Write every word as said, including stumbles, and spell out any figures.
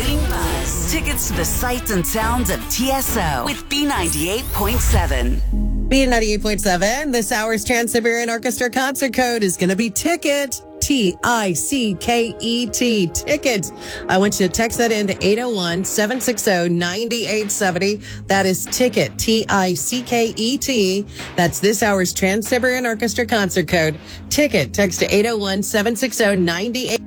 Creating buzz. Tickets to the sights and sounds of T S O with B ninety-eight point seven. B ninety-eight point seven, this hour's Trans-Siberian Orchestra concert code is going to be TICKET. T I C K E T. TICKET. I want you to text that in to eight oh one, seven six oh, nine eight seven oh. That is TICKET. T I C K E T. That's this hour's Trans-Siberian Orchestra concert code. TICKET. Text to eight oh one, seven six oh, nine eight seven oh.